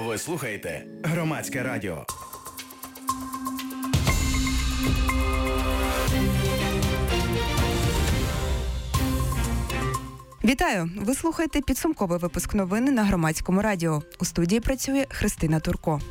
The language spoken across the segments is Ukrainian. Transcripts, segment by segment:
Ви слухаєте Громадське радіо. Вітаю! Ви слухаєте підсумковий випуск новин на Громадському радіо. У студії працює Христина Турко.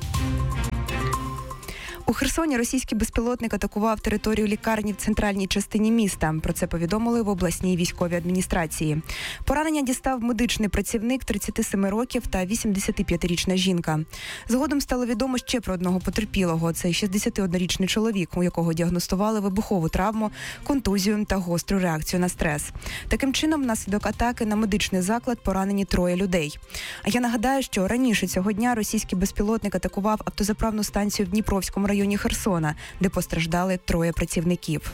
У Херсоні російський безпілотник атакував територію лікарні в центральній частині міста. Про це повідомили в обласній військовій адміністрації. Поранення дістав медичний працівник 37 років та 85-річна жінка. Згодом стало відомо ще про одного потерпілого. Це 61-річний чоловік, у якого діагностували вибухову травму, контузію та гостру реакцію на стрес. Таким чином, внаслідок атаки на медичний заклад поранені 3 людей. А я нагадаю, що раніше цього дня російський безпілотник атакував автозаправну станцію в Дніпровському районі Херсона, де постраждали 3 працівників.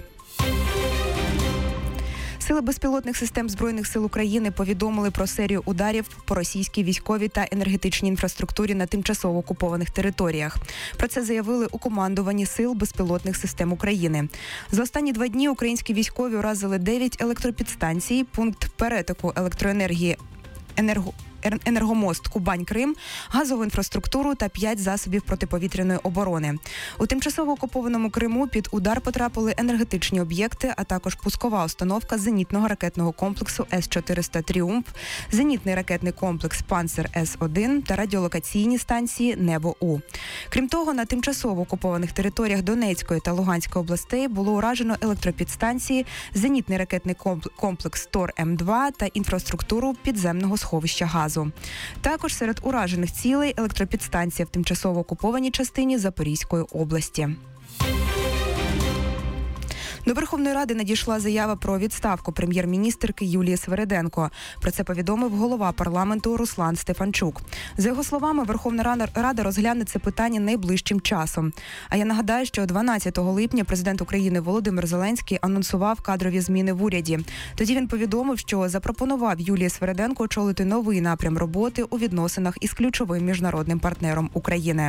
Сили безпілотних систем Збройних сил України повідомили про серію ударів по російській військовій та енергетичній інфраструктурі на тимчасово окупованих територіях. Про це заявили у командуванні Сил безпілотних систем України. За останні 2 дні українські військові уразили 9 електропідстанцій, пункт перетоку електроенергії енергомост Кубань-Крим, газову інфраструктуру та 5 засобів протиповітряної оборони. У тимчасово окупованому Криму під удар потрапили енергетичні об'єкти, а також пускова установка зенітного ракетного комплексу С-400 «Тріумф», зенітний ракетний комплекс «Панцер С-1» та радіолокаційні станції «Небо-У». Крім того, на тимчасово окупованих територіях Донецької та Луганської областей було уражено електропідстанції, зенітний ракетний комплекс «Тор-М2» та інфраструктуру підземного сховища газу. Також серед уражених цілей електропідстанція в тимчасово окупованій частині Запорізької області. До Верховної Ради надійшла заява про відставку прем'єр-міністерки Юлії Свериденко. Про це повідомив голова парламенту Руслан Стефанчук. За його словами, Верховна Рада розгляне це питання найближчим часом. А я нагадаю, що 12 липня президент України Володимир Зеленський анонсував кадрові зміни в уряді. Тоді він повідомив, що запропонував Юлії Свериденко очолити новий напрям роботи у відносинах із ключовим міжнародним партнером України.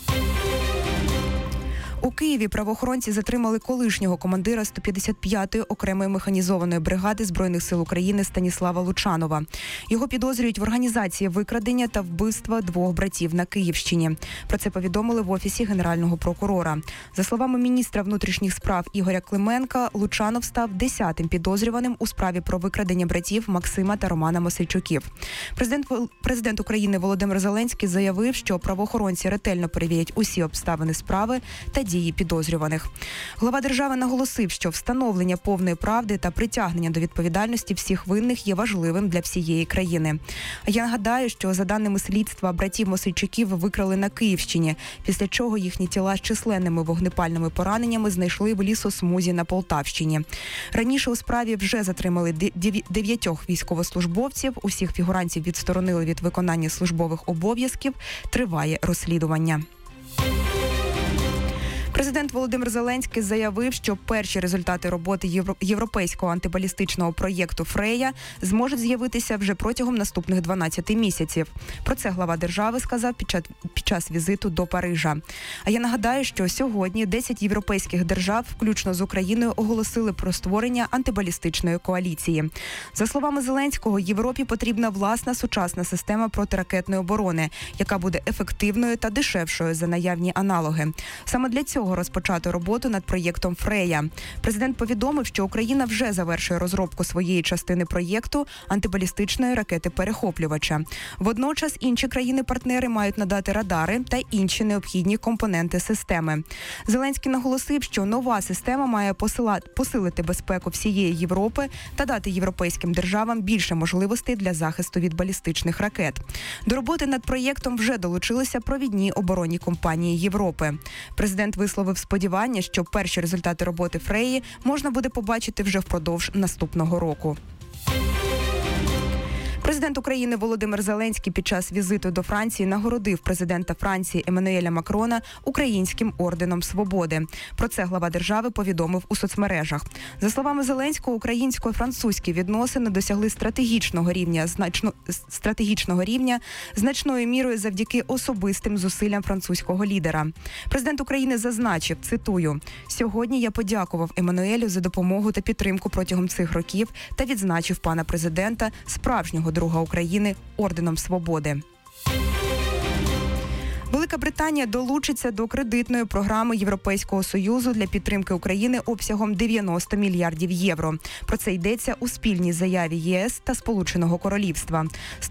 У Києві правоохоронці затримали колишнього командира 155-ї окремої механізованої бригади Збройних сил України Станіслава Лучанова. Його підозрюють в організації викрадення та вбивства 2 братів на Київщині. Про це повідомили в Офісі Генерального прокурора. За словами міністра внутрішніх справ Ігоря Клименка, Лучанов став 10-тим підозрюваним у справі про викрадення братів Максима та Романа Мосейчуків. Президент України Володимир Зеленський заявив, що правоохоронці ретельно перевірять усі обставини справи та дії підозрюваних. Глава держави наголосив, що встановлення повної правди та притягнення до відповідальності всіх винних є важливим для всієї країни. Я нагадаю, що за даними слідства, братів Мосейчуків викрали на Київщині, після чого їхні тіла з численними вогнепальними пораненнями знайшли в лісосмузі на Полтавщині. Раніше у справі вже затримали 9 військовослужбовців, усіх фігурантів відсторонили від виконання службових обов'язків, триває розслідування. Президент Володимир Зеленський заявив, що перші результати роботи європейського антибалістичного проєкту «Фрея» зможуть з'явитися вже протягом наступних 12 місяців. Про це глава держави сказав під час візиту до Парижа. А я нагадаю, що сьогодні 10 європейських держав, включно з Україною, оголосили про створення антибалістичної коаліції. За словами Зеленського, Європі потрібна власна сучасна система протиракетної оборони, яка буде ефективною та дешевшою за наявні аналоги. Саме для цього розпочато роботу над проєктом «Фрея». Президент повідомив, що Україна вже завершує розробку своєї частини проєкту антибалістичної ракети-перехоплювача. Водночас інші країни-партнери мають надати радари та інші необхідні компоненти системи. Зеленський наголосив, що нова система має посилити безпеку всієї Європи та дати європейським державам більше можливостей для захисту від балістичних ракет. До роботи над проєктом вже долучилися провідні оборонні компанії Європи. Президент висловив сподівання, що перші результати роботи «Фреї» можна буде побачити вже впродовж наступного року. Президент України Володимир Зеленський під час візиту до Франції нагородив президента Франції Еммануеля Макрона Українським орденом свободи. Про це глава держави повідомив у соцмережах. За словами Зеленського, українсько-французькі відносини досягли стратегічного рівня значною мірою завдяки особистим зусиллям французького лідера. Президент України зазначив, цитую: «Сьогодні я подякував Еммануелю за допомогу та підтримку протягом цих років та відзначив пана президента, справжнього друга України, орденом свободи». Велика Британія долучиться до кредитної програми Європейського Союзу для підтримки України обсягом 90 мільярдів євро. Про це йдеться у спільній заяві ЄС та Сполученого Королівства.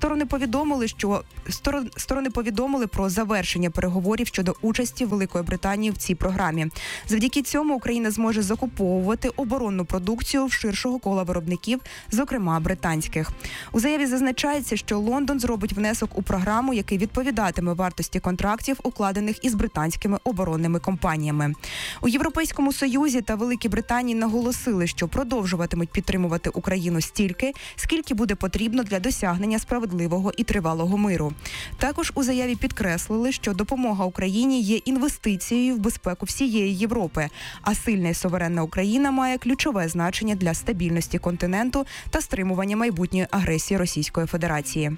Сторони повідомили про завершення переговорів щодо участі Великої Британії в цій програмі. Завдяки цьому Україна зможе закуповувати оборонну продукцію в ширшого кола виробників, зокрема британських. У заяві зазначається, що Лондон зробить внесок у програму, який відповідатиме вартості контрактів, укладених із британськими оборонними компаніями. У Європейському Союзі та Великій Британії наголосили, що продовжуватимуть підтримувати Україну стільки, скільки буде потрібно для досягнення справедливого і тривалого миру. Також у заяві підкреслили, що допомога Україні є інвестицією в безпеку всієї Європи, а сильна і суверенна Україна має ключове значення для стабільності континенту та стримування майбутньої агресії Російської Федерації.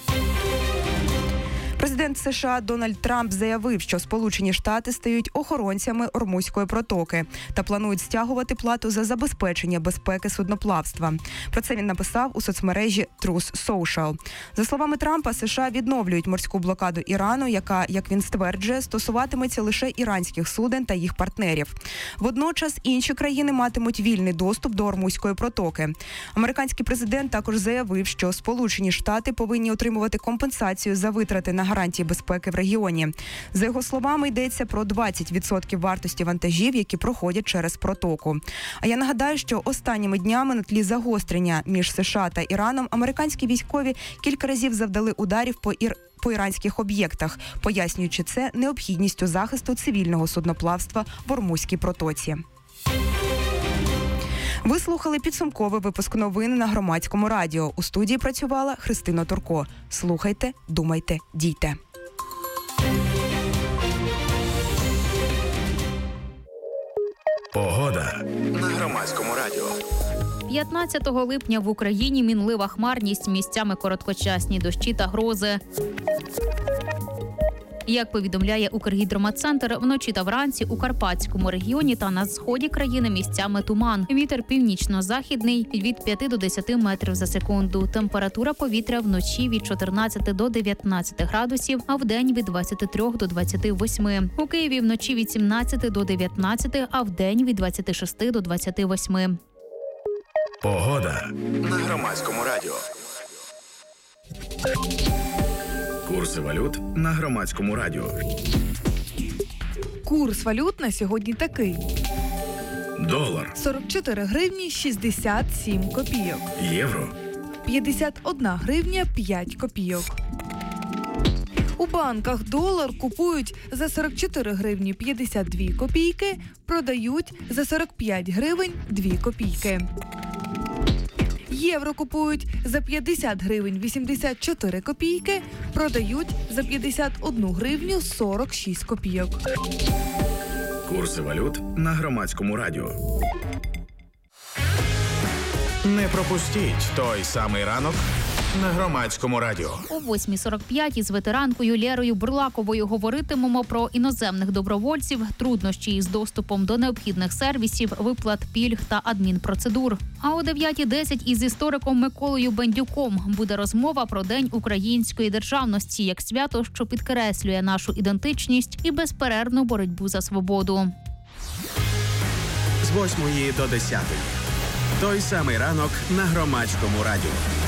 Президент США Дональд Трамп заявив, що Сполучені Штати стають охоронцями Ормузької протоки та планують стягувати плату за забезпечення безпеки судноплавства. Про це він написав у соцмережі Truth Social. За словами Трампа, США відновлюють морську блокаду Ірану, яка, як він стверджує, стосуватиметься лише іранських суден та їх партнерів. Водночас інші країни матимуть вільний доступ до Ормузької протоки. Американський президент також заявив, що Сполучені Штати повинні отримувати компенсацію за витрати на гарантії безпеки в регіоні. За його словами, йдеться про 20% вартості вантажів, які проходять через протоку. А я нагадаю, що останніми днями на тлі загострення між США та Іраном американські військові кілька разів завдали ударів по іранських об'єктах, пояснюючи це необхідністю захисту цивільного судноплавства в Ормузькій протоці. Ви слухали підсумковий випуск новин на Громадському радіо. У студії працювала Христина Турко. Слухайте, думайте, дійте. Погода на Громадському радіо. 15 липня в Україні мінлива хмарність, місцями короткочасні дощі та грози. Як повідомляє Укргідрометцентр, вночі та вранці у Карпатському регіоні та на сході країни місцями туман. Вітер північно-західний від 5 до 10 метрів за секунду. Температура повітря вночі від 14 до 19 градусів, а вдень від 23 до 28. У Києві вночі від 17 до 19, а вдень від 26 до 28. Погода на Громадському радіо. Курси валют на Громадському радіо. Курс валют на сьогодні такий. Долар. 44 гривні 67 копійок. Євро. 51 гривня 5 копійок. У банках долар купують за 44 гривні 52 копійки, продають за 45 гривень 2 копійки. Євро купують за 50 гривень 84 копійки, продають за 51 гривню 46 копійок. Курси валют на Громадському радіо. Не пропустіть той самий ранок на Громадському радіо. О 8:45 із ветеранкою Лєрою Бурлаковою говоритимемо про іноземних добровольців, труднощі із доступом до необхідних сервісів, виплат, пільг та адмінпроцедур. А о 9:10 із істориком Миколою Бендюком буде розмова про День української державності як свято, що підкреслює нашу ідентичність і безперервну боротьбу за свободу. З 8 до 10. Той самий ранок на Громадському радіо.